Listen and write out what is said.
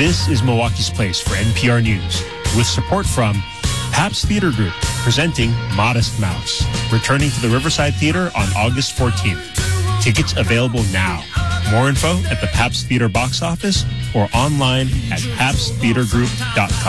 This is Milwaukee's Place for NPR News, with support from Pabst Theater Group, presenting Modest Mouse, returning to the Riverside Theater on August 14th. Tickets available now. More info at the Pabst Theater box office or online at pabsttheatergroup.com.